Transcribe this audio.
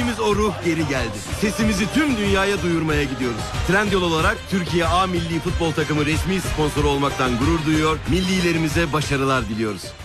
özlediğimiz o ruh geri geldi. Sesimizi tüm dünyaya duyurmaya gidiyoruz. Trendyol olarak Türkiye A Milli Futbol Takımı resmi sponsoru olmaktan gurur duyuyor. Millilerimize başarılar diliyoruz.